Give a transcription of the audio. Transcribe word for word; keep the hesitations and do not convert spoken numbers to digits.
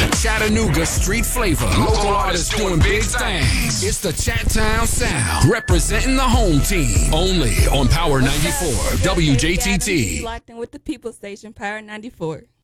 Chattanooga street flavor. Local artists doing big things. It's the Chat-Town Sound. Representing the home team. Only on Power ninety-four. W J T T. Locked in with the People Station, Power ninety-four.